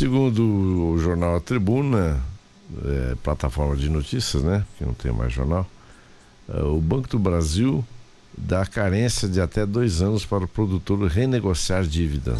Segundo o jornal A Tribuna, plataforma de notícias, né? Que não tem mais jornal. O Banco do Brasil dá carência de até 2 anos para o produtor renegociar dívidas.